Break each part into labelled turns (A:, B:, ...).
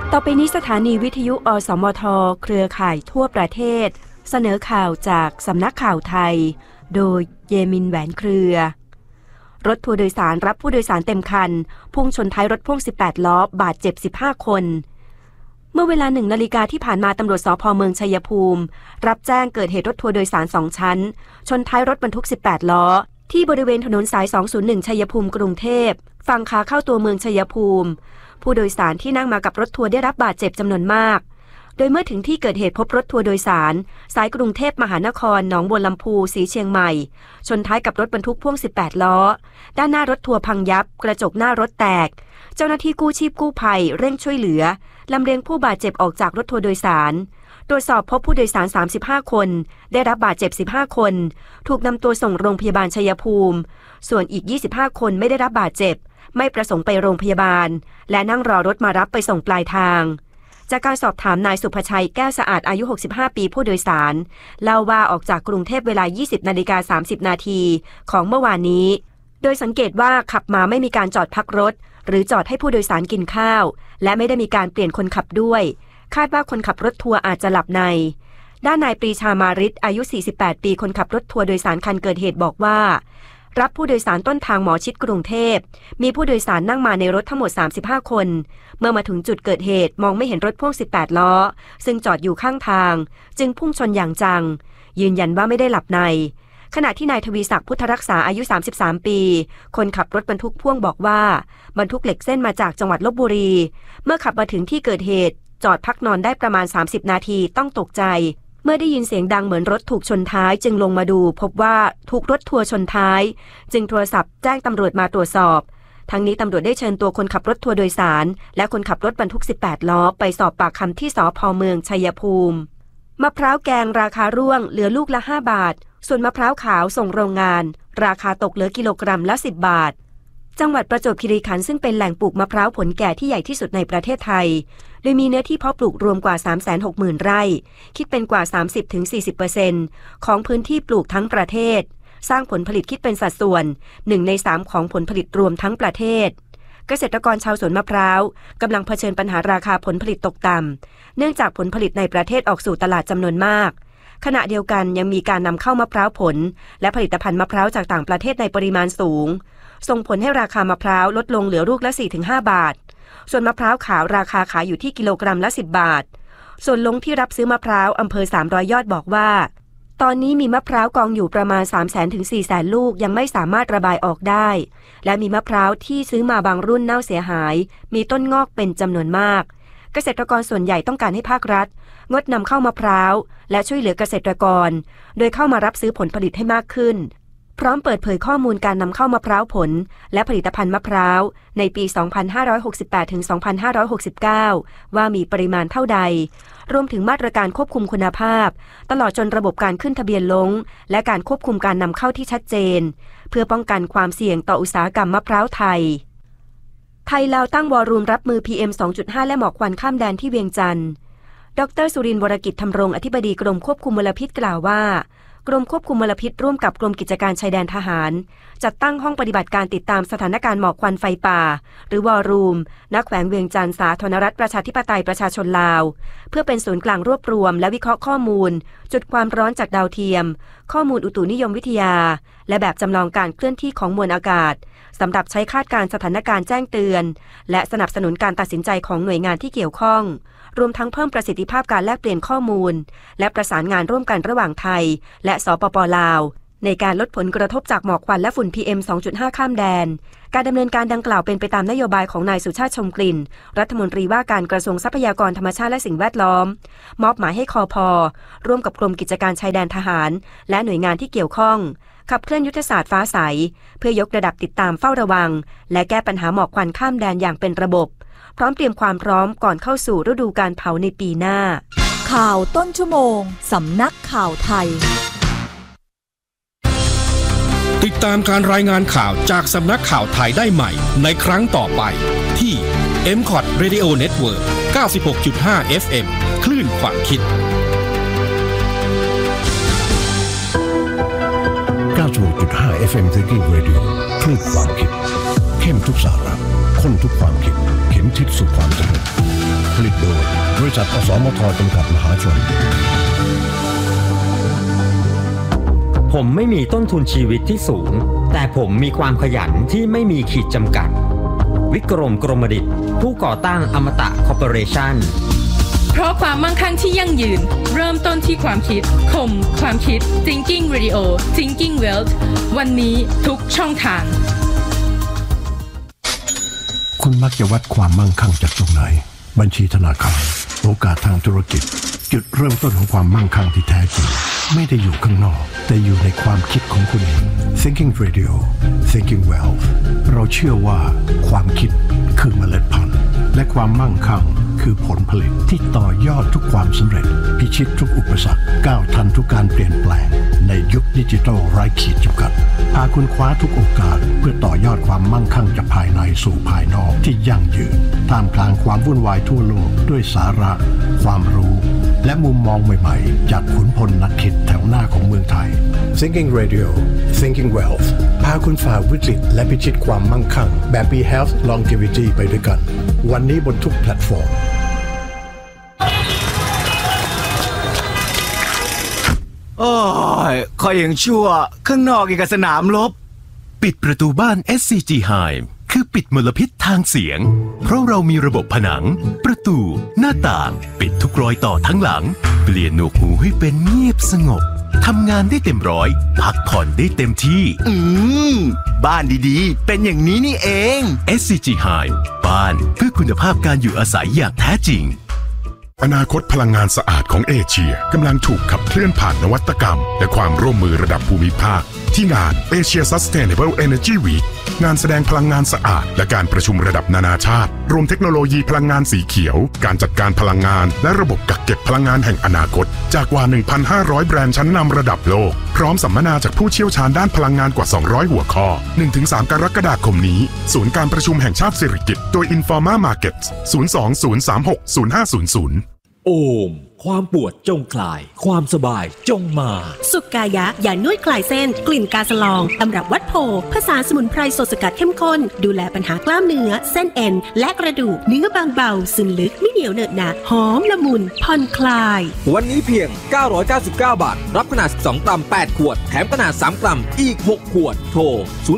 A: ต่อไปนี้สถานีวิทยุอสมทเครือข่ายทั่วประเทศเสนอข่าวจากสำนักข่าวไทยโดยเยมินแหวนเครือรถทัวร์โดยสารรับผู้โดยสารเต็มคันพุ่งชนท้ายรถพ่วง18ล้อบาดเจ็บ15คนเมื่อเวลา 1 นาฬิกาที่ผ่านมาตำรวจสภ.เมืองชัยภูมิรับแจ้งเกิดเหตุรถทัวร์โดยสาร2ชั้นชนท้ายรถบรรทุก18ล้อที่บริเวณถนนสาย201ชัยภูมิกรุงเทพฝั่งขาเข้าตัวเมืองชัยภูมิผู้โดยสารที่นั่งมากับรถทัวร์ได้รับบาดเจ็บจำนวนมากโดยเมื่อถึงที่เกิดเหตุพบรถทัวร์โดยสารสายกรุงเทพมหานครหนองบัวลำพูสีเชียงใหม่ชนท้ายกับรถบรรทุกพ่วง18ล้อด้านหน้ารถทัวร์พังยับกระจกหน้ารถแตกเจ้าหน้าที่กู้ชีพกู้ภัยเร่งช่วยเหลือลำเลียงผู้บาดเจ็บออกจากรถทัวร์โดยสารตรวจสอบพบผู้โดยสาร35คนได้รับบาดเจ็บ15คนถูกนำตัวส่งโรงพยาบาลชัยภูมิส่วนอีก25คนไม่ได้รับบาดเจ็บไม่ประสงค์ไปโรงพยาบาลและนั่งรอรถมารับไปส่งปลายทางจากการสอบถามนายสุภชัยแก้วสะอาดอายุ65ปีผู้โดยสารเล่าว่าออกจากกรุงเทพเวลา 20:30 นาทีของเมื่อวานนี้โดยสังเกตว่าขับมาไม่มีการจอดพักรถหรือจอดให้ผู้โดยสารกินข้าวและไม่ได้มีการเปลี่ยนคนขับด้วยคาดว่าคนขับรถทัวร์อาจจะหลับในด้านนายปรีชามาริศอายุ48ปีคนขับรถทัวร์โดยสารคันเกิดเหตุบอกว่ารับผู้โดยสารต้นทางหมอชิดกรุงเทพมีผู้โดยสารนั่งมาในรถทั้งหมด35คนเมื่อมาถึงจุดเกิดเหตุมองไม่เห็นรถพ่วง18ล้อซึ่งจอดอยู่ข้างทางจึงพุ่งชนอย่างจังยืนยันว่าไม่ได้หลับในขณะที่นายทวีศักดิ์พุทธรักษาอายุ33ปีคนขับรถบรรทุกพ่วงบอกว่าบรรทุกเหล็กเส้นมาจากจังหวัดลพบุรีเมื่อขับมาถึงที่เกิดเหตุจอดพักนอนได้ประมาณ30นาทีต้องตกใจเมื่อได้ยินเสียงดังเหมือนรถถูกชนท้ายจึงลงมาดูพบว่าถูกรถทัวร์ชนท้ายจึงโทรศัพท์แจ้งตำรวจมาตรวจสอบทั้งนี้ตำรวจได้เชิญตัวคนขับรถทัวร์โดยสารและคนขับรถบรรทุก18ล้อไปสอบปากคำที่สภ.เมืองชัยภูมิมะพร้าวแกงราคาร่วงเหลือลูกละ5บาทส่วนมะพร้าวขาวส่งโรงงานราคาตกเหลือกิโลกรัมละ10บาทจังหวัดประจวบคีรีขันธ์ซึ่งเป็นแหล่งปลูกมะพร้าวผลแก่ที่ใหญ่ที่สุดในประเทศไทยโดยมีเนื้อที่เพาะปลูกรวมกว่า 360,000 ไร่คิดเป็นกว่า 30-40% ของพื้นที่ปลูกทั้งประเทศสร้างผลผลิตคิดเป็นสัดส่วน1ใน3ของผลผลิตรวมทั้งประเทศเกษตรกรชาวสวนมะพร้าวกำลังเผชิญปัญหาราคาผลผลิตตกต่ำเนื่องจากผลผลิตในประเทศออกสู่ตลาดจำนวนมากขณะเดียวกันยังมีการนำเข้ามะพร้าวผลและผลิตภัณฑ์มะพร้าวจากต่างประเทศในปริมาณสูงส่งผลให้ราคามะพร้าวลดลงเหลือลูกละ 4-5 บาทส่วนมะพร้าวขาวราคาขายอยู่ที่กิโลกรัมละ10บาทส่วนลงที่รับซื้อมะพร้าวอำเภอ300ยอดบอกว่าตอนนี้มีมะพร้าวกองอยู่ประมาณ 300,000-400,000 ลูกยังไม่สามารถระบายออกได้และมีมะพร้าวที่ซื้อมาบางรุ่นเน่าเสียหายมีต้นงอกเป็นจำนวนมากเกษตรกรส่วนใหญ่ต้องการให้ภาครัฐงดนำเข้ามะพร้าวและช่วยเหลือเกษตรกรโดยเข้ามารับซื้อผลผลิตให้มากขึ้นพร้อมเปิดเผยข้อมูลการนำเข้ามะพร้าวผลและผลิตภัณฑ์มะพร้าวในปี 2568 ถึง 2569 ว่ามีปริมาณเท่าใดรวมถึงมาตรการควบคุมคุณภาพตลอดจนระบบการขึ้นทะเบียนลงและการควบคุมการนำเข้าที่ชัดเจนเพื่อป้องกันความเสี่ยงต่ออุตสาหกรรมมะพร้าวไทยลาวตั้งวอรุ่มรับมือ PM 2.5 และหมอกควันข้ามแดนที่เวียงจันทร์ดร.สุรินทร์วรกิจธำรงอธิบดีกรมควบคุมมลพิษกล่าวว่ากรมควบคุมมลพิษร่วมกับกรมกิจการชายแดนทหารจัดตั้งห้องปฏิบัติการติดตามสถานการณ์หมอกควันไฟป่าหรือวอรูมณแขวงเวียงจันทร์สาธารณรัฐประชาธิปไตยประชาชนลาวเพื่อเป็นศูนย์กลางรวบรวมและวิเคราะห์ข้อมูลจุดความร้อนจากดาวเทียมข้อมูลอุตุนิยมวิทยาและแบบจำลองการเคลื่อนที่ของมวลอากาศสำหรับใช้คาดการณ์สถานการณ์แจ้งเตือนและสนับสนุนการตัดสินใจของหน่วยงานที่เกี่ยวข้องรวมทั้งเพิ่มประสิทธิภาพการแลกเปลี่ยนข้อมูลและประสานงานร่วมกันระหว่างไทยและสปป.ลาวในการลดผลกระทบจากหมอกควันและฝุ่น PM 2.5 ข้ามแดนการดำเนินการดังกล่าวเป็นไปตามนโยบายของนายสุชาติชมกลิ่นรัฐมนตรีว่าการกระทรวงทรัพยากรธรรมชาติและสิ่งแวดล้อมมอบหมายให้คพ.ร่วมกับกรมกิจการชายแดนทหารและหน่วยงานที่เกี่ยวข้องขับเคลื่อนยุทธศาสตร์ฟ้าใสเพื่อยกระดับติดตามเฝ้าระวังและแก้ปัญหาหมอกควันข้ามแดนอย่างเป็นระบบพร้อมเตรียมความพร้อมก่อนเข้าสู่ฤดูการเผาในปีหน้า
B: ข่าวต้นชั่วโมงสำนักข่าวไทย
C: ติดตามการรายงานข่าวจากสำนักข่าวไทยได้ใหม่ในครั้งต่อไปที่ MCOT Radio Network 96.5 FM คลื่นความคิด
D: 96.5 FM Thinking Radio คลื่นความคิดเข้มทุกสาระข้นทุกความคิดเข็มทิศสู่ความสำเร็จผลิตโดริษัทอสมทจำกัดมหาชน
E: ผมไม่มีต้นทุนชีวิตที่สูงแต่ผมมีความขยันที่ไม่มีขีดจำกัดวิกรม กรมดิษฐ์ผู้ก่อตั้งอมตะคอร์ปอเรชั่น
F: เพราะความมั่งคั่งที่ยั่งยืนเริ่มต้นที่ความคิดคมความคิด Thinking Radio Thinking Wealth วันนี้ทุกช่องทาง
D: คุณมักจะวัดความมั่งคั่งจากตรงไหนบัญชีธนาคารโอกาสทางธุรกิจจุดเริ่มต้นของความมั่งคั่งที่แท้จริงไม่ได้อยู่ข้างนอกแต่อยู่ในความคิดของคุณเอง Thinking Radio Thinking Wealth เราเชื่อว่าความคิดคือเมล็ดพันธุ์และความมั่งคั่งคือผลผลิตที่ต่อยอดทุกความสำเร็จพิชิตทุกอุปสรรคก้าวทันทุกการเปลี่ยนแปลงในยุคดิจิทัลไร้ขีดจำกัดพาคุณคว้าทุกโอกาสเพื่อต่อยอดความมั่งคั่งจากภายในสู่ภายนอกที่ยั่งยืนท่ามกลางความวุ่นวายทั่วโลกด้วยสาระความรู้และมุมมองใหม่ๆจากขุนพลนักคิดแถวหน้าของเมืองไทย Thinking Radio Thinking Wealth พาคุณฝ่าวิกฤตและพิชิตความมั่งคั่งแบบ Be Health Longevity ไปด้วยกันวันนี้บนทุกแพลตฟอร์ม
G: โอ้ยคอยยังชั่วข้างนอกอีกกับสนามรบ
H: ปิดประตูบ้าน SCG Hive คือปิดมลพิษทางเสียงเพราะเรามีระบบผนังประตูหน้าต่างปิดทุกรอยต่อทั้งหลังเปลี่ยนหนวกหูให้เป็นเงียบสงบทำงานได้เต็มร้อยพักผ่อนได้เต็มที่
G: บ้านดีๆเป็นอย่างนี้นี่เอง
H: SCG Hive บ้านเพื่อคุณภาพการอยู่อาศัยอย่างแท้จริง
I: อนาคตพลังงานสะอาดของเอเชียกำลังถูกขับเคลื่อนผ่านนวัตกรรมและความร่วมมือระดับภูมิภาคที่งาน Asia Sustainable Energy Week งานแสดงพลังงานสะอาดและการประชุมระดับนานาชาติรวมเทคโนโลยีพลังงานสีเขียวการจัดการพลังงานและระบบกักเก็บพลังงานแห่งอนาคตจากกว่า 1,500 แบรนด์ชั้นนำระดับโลกพร้อมสัมมนาจากผู้เชี่ยวชาญด้านพลังงานกว่า200หัวข้อ 1-3 กรกฎาคมนี้ศูนย์การประชุมแห่งชาติสิริกิติ์โดย Informa Markets 02-036-0500
J: โอมความปวดจงคลายความสบายจงมา
K: สุกายะยานวดคลายเส้นกลิ่นกาสลองตำรับวัดโพผสานสมุนไพรสดสกัดเข้มข้นดูแลปัญหากล้ามเนื้อเส้นเอ็นและกระดูกเนื้อบางเบาซึมลึกไม่เหนียวเหนอะหนะหอมละมุนผ่อนคลาย
J: วันนี้เพียง999 บาทรับขนาด12กรัม8ขวดแถมขนาด3กรัมอีก6ขวดโทร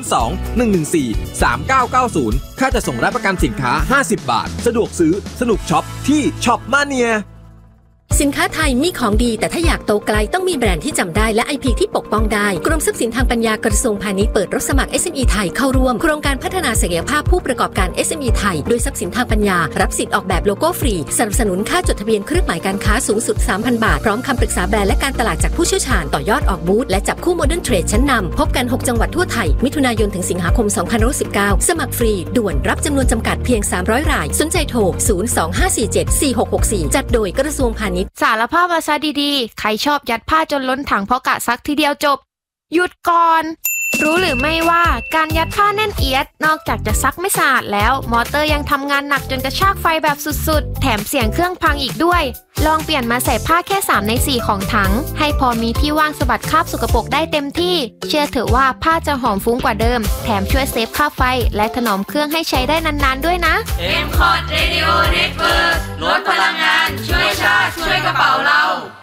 J: 02-114-3990ค่าจะส่งรับประกันสินค้า50บาทสะดวกซื้อสนุกช็อปที่ช็อปมาเนีย
L: สินค้าไทยมีของดีแต่ถ้าอยากโตไกลต้องมีแบรนด์ที่จำได้และ IP ที่ปกป้องได้กรมทรัพย์สินทางปัญญากระทรวงพาณิชย์เปิดรับสมัคร SME ไทยเข้าร่วมโครงการพัฒนาศักยภาพผู้ประกอบการ SME ไทยด้วยทรัพย์สินทางปัญญารับสิทธิ์ออกแบบโลโก้ฟรีสนับสนุนค่าจดทะเบียนเครื่องหมายการค้าสูงสุด 3,000 บาทพร้อมคำปรึกษาแบรนด์และการตลาดจากผู้เชี่ยวชาญต่อยอดออกบูธและจับคู่โมเดิร์นเทรดชั้นนำพบกัน6จังหวัดทั่วไทยมิถุนายนถึงสิงหาคม2019สมัครฟรีด่วนรับจำนวนจำกัดเพียง300รายสนใจโทร025474664จัดโดยกระทรวงพาณิชย์
M: สารภาพซะดีๆใครชอบยัดผ้าจนล้นถังเพราะกะซักทีเดียวจบหยุดก่อนรู้หรือไม่ว่าการยัดผ้าแน่นเอียดนอกจากจะซักไม่สะอาดแล้วมอเตอร์ยังทำงานหนักจนกระชากไฟแบบสุดๆแถมเสียงเครื่องพังอีกด้วยลองเปลี่ยนมาใส่ผ้าแค่3ใน4ของถังให้พอมีที่ว่างสะบัดคราบสกปรกได้เต็มที่เชื่อเถอะว่าผ้าจะหอมฟุ้งกว่าเดิมแถมช่วยเซฟค่าไฟและถนอมเครื่องให้ใช้ได้นานๆด้วยนะ
N: M-Cod Radio Network ลดพลังงานช่วยชาติช่วยกระเป๋าเรา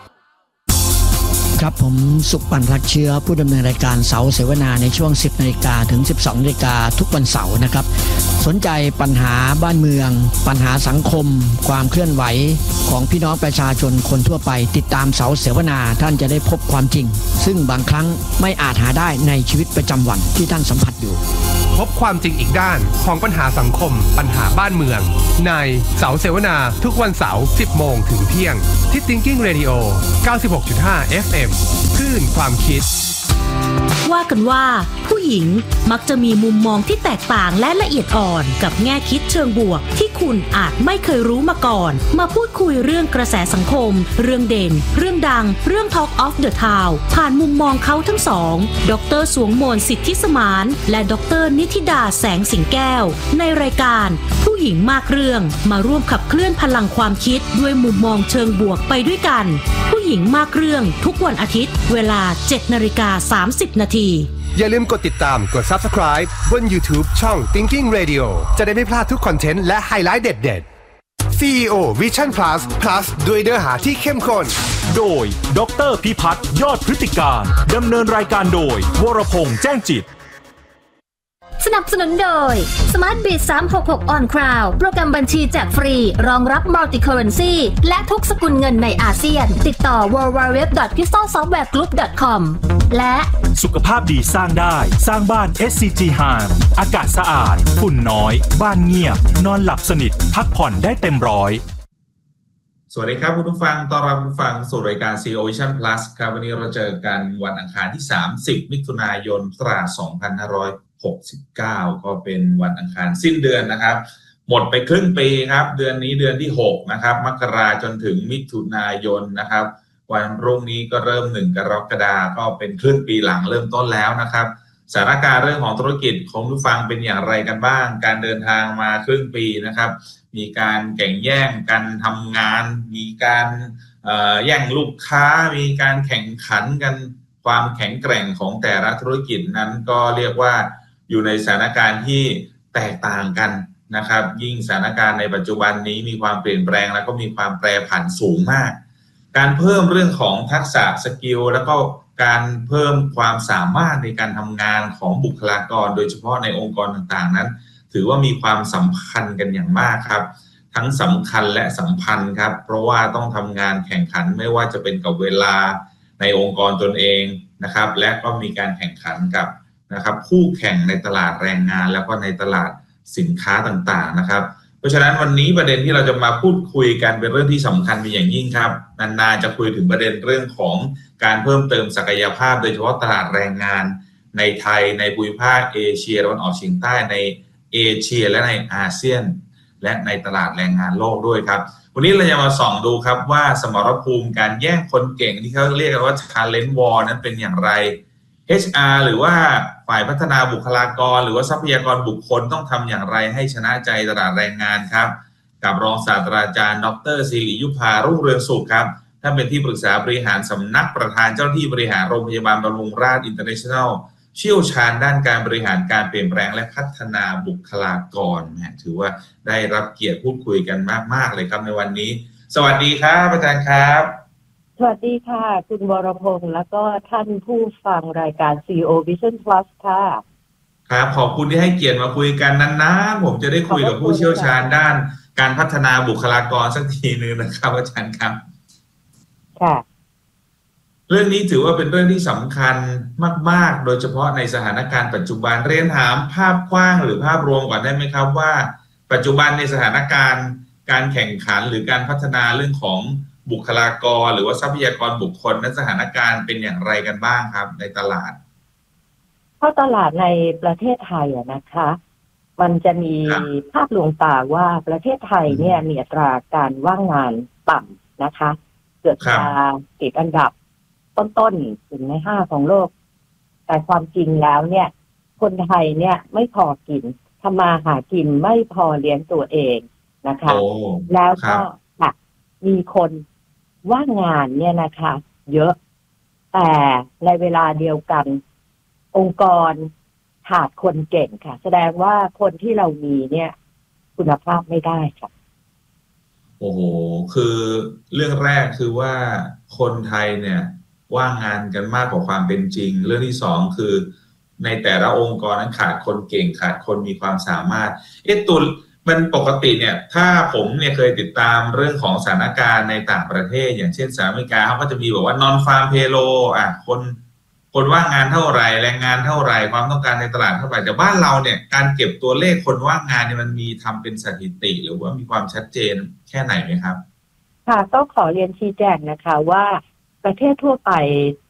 O: ครับผมสุขปันรักเชื้อผู้ดำเนินรายการเสาเสวนาในช่วง 10 นาฬิกาถึง 12 นาฬิกาทุกวันเสาร์นะครับสนใจปัญหาบ้านเมืองปัญหาสังคมความเคลื่อนไหวของพี่น้องประชาชนคนทั่วไปติดตามเสาเสวนาท่านจะได้พบความจริงซึ่งบางครั้งไม่อาจหาได้ในชีวิตประจำวันที่ท่านสัมผัสอยู่
C: พบความจริงอีกด้านของปัญหาสังคมปัญหาบ้านเมืองในเสาเสวนาทุกวันเสาร์ 10 โมงถึงเที่ยงที่ Thinking Radio 96.5 FM คลื่นความคิด
K: ว่ากันว่าผู้หญิงมักจะมีมุมมองที่แตกต่างและละเอียดอ่อนกับแง่คิดเชิงบวกที่คุณอาจไม่เคยรู้มาก่อนมาพูดคุยเรื่องกระแสสังคมเรื่องเด่นเรื่องดังเรื่อง Talk of the Town ผ่านมุมมองเขาทั้งสองดร.สวงมนสิทธิสมานและดร.นิธิดาแสงสิงแก้วในรายการผู้หญิงมากเรื่องมาร่วมขับเคลื่อนพลังความคิดด้วยมุมมองเชิงบวกไปด้วยกันผู้หญิงมากเรื่องทุกวันอาทิตย์เวลา 7:30 น.
P: อย่าลืมกดติดตามกด Subscribe บน YouTube ช่อง Thinking Radio จะได้ไม่พลาดทุกคอนเทนต์และไฮไลท์เด็ด CEO Vision Plus ด้วยเนื้อหาที่เข้มข้น
Q: โดยดร.พิพัฒน์ยอดพฤติการดำเนินรายการโดยวรพงษ์แจ้งจิต
K: สนับสนุนโดย Smart Bit 366 On Cloud โปรแกรมบัญชีแจกฟรีรองรับ Multi Currency และทุกสกุลเงินในอาเซียนติดต่อ www.crystalsoftwaregroup.com และ
Q: สุขภาพดีสร้างได้สร้างบ้าน SCG Harm อากาศสะอาดฝุ่นน้อยบ้านเงียบนอนหลับสนิทพักผ่อนได้เต็มร้อย
R: สวัสดีครับคุณผู้ฟังต้อนรับคุณผู้ฟังสู่รายการ CEO Vision Plus ครับวันนี้เราเจอกันวันอังคารที่30มิถุนายน2569ก็เป็นวันอังคารสิ้นเดือนนะครับหมดไปครึ่งปีครับเดือนนี้เดือนที่6นะครับมกราจนถึงมิถุนายนนะครับวันรุ่งนี้ก็เริ่ม1กรกฎาคมก็เป็นครึ่งปีหลังเริ่มต้นแล้วนะครับสถานการณ์เรื่องของธุรกิจของผู้ฟังเป็นอย่างไรกันบ้างการเดินทางมาครึ่งปีนะครับมีการแข่งแย่งกันทำงานมีการแย่งลูกค้ามีการแข่งขันกันความแข็งแกร่งของแต่ละธุรกิจนั้นก็เรียกว่าอยู่ในสถานการณ์ที่แตกต่างกันนะครับยิ่งสถานการณ์ในปัจจุบันนี้มีความเปลี่ยนแปลงแล้วก็มีความแปรผันสูงมากการเพิ่มเรื่องของทักษะสกิลแล้วก็การเพิ่มความสามารถในการทำงานของบุคลากรโดยเฉพาะในองค์กรต่างๆนั้นถือว่ามีความสัมพันธ์กันอย่างมากครับทั้งสำคัญและสัมพันธ์ครับเพราะว่าต้องทำงานแข่งขันไม่ว่าจะเป็นกับเวลาในองค์กรตนเองนะครับและก็มีการแข่งขันกับนะครับคู่แข่งในตลาดแรงงานแล้วก็ในตลาดสินค้าต่างๆนะครับเพราะฉะนั้นวันนี้ประเด็นที่เราจะมาพูดคุยกันเป็นเรื่องที่สำคัญเป็นอย่างยิ่งครับนานๆจะคุยถึงประเด็นเรื่องของการเพิ่มเติมศักยภาพโดยเฉพาะตลาดแรงงานในไทยในภูมิภาคเอเชียตะวันออกเฉียงใต้ในเอเชียและในอาเซียนและในตลาดแรงงานโลกด้วยครับวันนี้เราจะมาส่องดูครับว่าสมรภูมิการแย่งคนเก่งที่เขาเรียกกันว่า Talent War นั้นเป็นอย่างไร HR หรือว่าฝ่ายพัฒนาบุคลากรหรือว่าทรัพยากรบุคคลต้องทำอย่างไรให้ชนะใจตลาดแรงงานครับกับรองศาสตราจารย์ดร.ศิริยุภารุ่งเรืองสุขครับท่านเป็นที่ปรึกษาบริหารสำนักประธานเจ้าหน้าที่บริหารโรงพยาบาลบำรุงราษฎร์อินเตอร์เนชั่นแนลเชี่ยวชาญด้านการบริหารการเปลี่ยนแปลงและพัฒนาบุคลากรถือว่าได้รับเกียรติพูดคุยกันมากๆเลยครับในวันนี้สวัสดีครับอาจารย์ครับ
S: สวัสดีค่ะคุณวรพงษ์แล้วก็ท่านผู้ฟังรายการ CEO Vision Plus ค่ะ
R: ครับขอบคุณที่ให้เกียรติมาคุยกันนานๆผมจะได้คุยกับผู้เชี่ยวชาญด้านการพัฒนาบุคลากรสักทีนึงนะครับอาจารย์ครับ
S: ค่ะ
R: เรื่องนี้ถือว่าเป็นเรื่องที่สำคัญมากๆโดยเฉพาะในสถานการณ์ปัจจุบันเรียนถามภาพกว้างหรือภาพรวมก่อนได้ไหมครับว่าปัจจุบันในสถานการณ์การแข่งขันหรือการพัฒนาเรื่องของบุคลากรหรือว่าทรัพยากรบุคคลนั้นสถานการณ์เป็นอย่างไรกันบ้างครับในตลาด
S: เพราะตลาดในประเทศไทยนะคะมันจะมีภาพลวงตาว่าประเทศไทยเนี่ยมีอัตราการว่างงานต่ำนะคะเกือบจะติดอันดับต้นๆถึงใน5ของโลกแต่ความจริงแล้วเนี่ยคนไทยเนี่ยไม่พอกินทำมาหากินไม่พอเลี้ยงตัวเองนะคะแล้วก็มีคนว่างงานเนี่ยนะคะเยอะแต่ในเวลาเดียวกันองค์กรขาดคนเก่งค่ะแสดงว่าคนที่เรามีเนี่ยคุณภาพไม่ได้ค่ะ
R: โอ้โหคือเรื่องแรกคือว่าคนไทยเนี่ยว่างงานกันมากกว่าความเป็นจริงเรื่องที่สองคือในแต่ละองค์กรนั้นขาดคนเก่งขาดคนมีความสามารถตัวมันปกติเนี่ยถ้าผมเนี่ยเคยติดตามเรื่องของสถานการณ์ในต่างประเทศอย่างเช่นสหรัฐอเมริกาเขาก็จะมีบอกว่า non farm payroll คนว่างงานเท่าไหร่แรงงานเท่าไหร่ความต้องการในตลาดเท่าไหร่แต่บ้านเราเนี่ยการเก็บตัวเลขคนว่างงานเนี่ยมันมีทำเป็นสถิติหรือว่ามีความชัดเจนแค่ไหนไหมครับ
S: ค่ะต้องขอเรียนชี้แจงนะคะว่าประเทศทั่วไป